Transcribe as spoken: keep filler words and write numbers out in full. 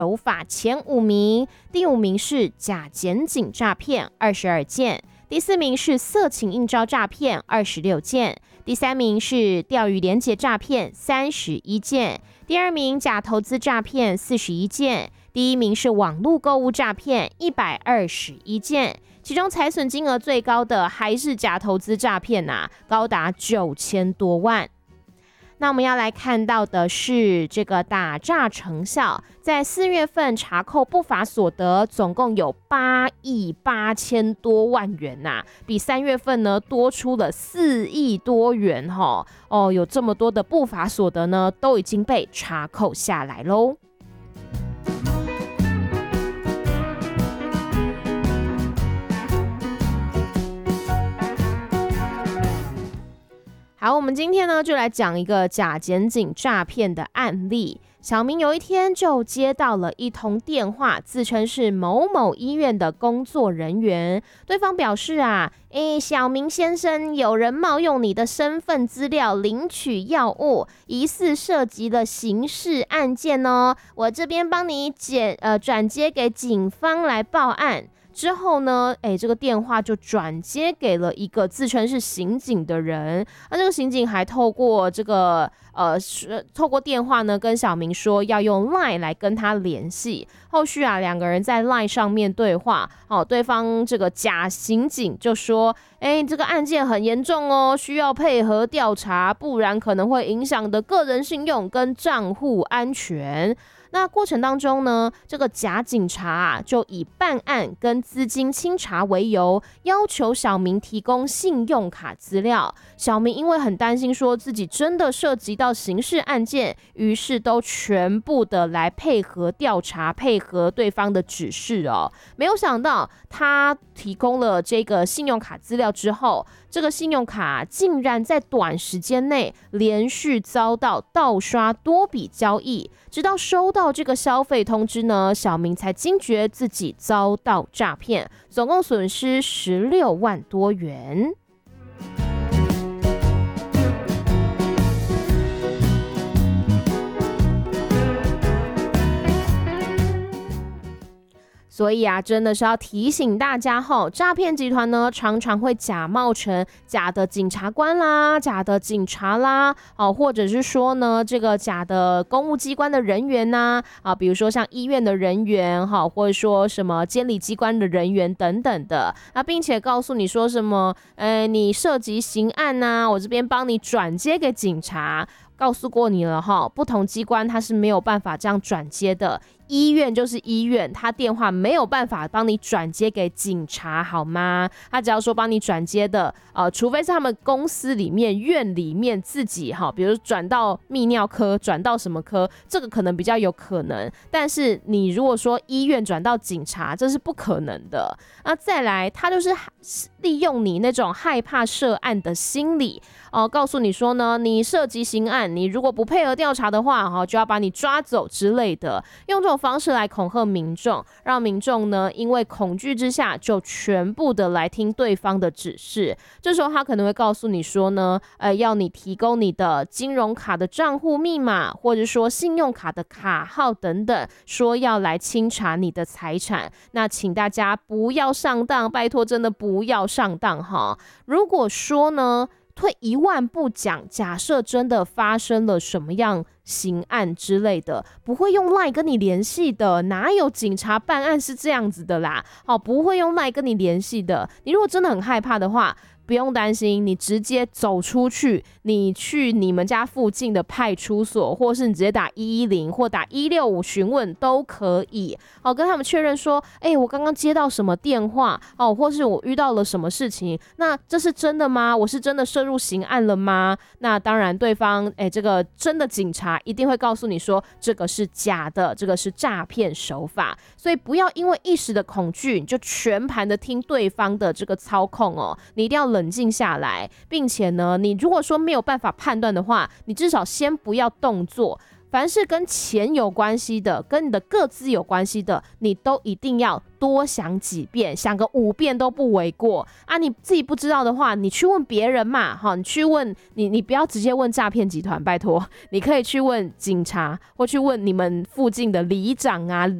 手法前五名，第五名是假检警诈骗二十二件，第四名是色情应招诈骗二十六件，第三名是钓鱼连结诈骗三十一件，第二名假投资诈骗四十一件，第一名是网络购物诈骗一百二十一件，其中财损金额最高的还是假投资诈骗啊，高达九千多万。那我们要来看到的是这个打诈成效，在四月份查扣不法所得总共有八亿八千多万元呐、啊，比三月份呢多出了四亿多元哈。哦，有这么多的不法所得呢，都已经被查扣下来喽。好，我们今天呢就来讲一个假检警诈骗的案例。小明有一天就接到了一通电话，自称是某某医院的工作人员。对方表示啊，诶，小明先生，有人冒用你的身份资料领取药物，疑似涉及了刑事案件哦。我这边帮你简呃转接给警方来报案。之后呢，哎，这个电话就转接给了一个自称是刑警的人。那这个刑警还透过这个呃，透过电话呢，跟小明说要用 LINE 来跟他联系。后续啊，两个人在 LINE 上面对话，哦，对方这个假刑警就说，哎，这个案件很严重哦，需要配合调查，不然可能会影响的个人信用跟账户安全。那过程当中呢，这个假警察啊，就以办案跟资金清查为由，要求小明提供信用卡资料。小明因为很担心说自己真的涉及到刑事案件，于是都全部的来配合调查，配合对方的指示哦。没有想到他提供了这个信用卡资料之后，这个信用卡竟然在短时间内连续遭到盗刷多笔交易，直到收到这个消费通知呢，小明才惊觉自己遭到诈骗，总共损失十六万多元。所以啊，真的是要提醒大家吼，诈骗集团呢常常会假冒成假的检察官啦、假的警察啦，哦，或者是说呢这个假的公务机关的人员呐、啊，啊，比如说像医院的人员哈，或者说什么监理机关的人员等等的，那并且告诉你说什么，呃，你涉及刑案呐、啊，我这边帮你转接给警察。告诉过你了哈，不同机关它是没有办法这样转接的。医院就是医院，他电话没有办法帮你转接给警察，好吗？他只要说帮你转接的，呃，除非是他们公司里面、院里面自己哈，比如转到泌尿科、转到什么科，这个可能比较有可能。但是你如果说医院转到警察，这是不可能的。那再来，他就是利用你那种害怕涉案的心理，哦、呃，告诉你说呢，你涉及刑案，你如果不配合调查的话，哈，就要把你抓走之类的，用这种方式来恐吓民众，让民众呢因为恐惧之下就全部的来听对方的指示。这时候他可能会告诉你说呢，呃，要你提供你的金融卡的账户密码，或者说信用卡的卡号等等，说要来清查你的财产。那请大家不要上当，拜托，真的不要上当哈。如果说呢，退一万步讲，假设真的发生了什么样刑案之类的，不会用 LINE 跟你联系的，哪有警察办案是这样子的啦？好，不会用 LINE 跟你联系的。你如果真的很害怕的话，不用担心，你直接走出去，你去你们家附近的派出所，或是你直接打一一零或打一六五询问都可以。好，跟他们确认说，哎、欸，我刚刚接到什么电话哦，或是我遇到了什么事情，那这是真的吗？我是真的涉入刑案了吗？那当然，对方哎、欸，这个真的警察一定会告诉你说，这个是假的，这个是诈骗手法。所以不要因为一时的恐惧，你就全盘的听对方的这个操控哦，你一定要冷静下来，并且呢，你如果说没有办法判断的话，你至少先不要动作， 凡是跟钱有关系的，跟你的个资有关系的，你都一定要多想几遍，想个五遍都不为过啊！你自己不知道的话，你去问别人嘛，哈，你去问你，你不要直接问诈骗集团，拜托，你可以去问警察，或去问你们附近的里长啊、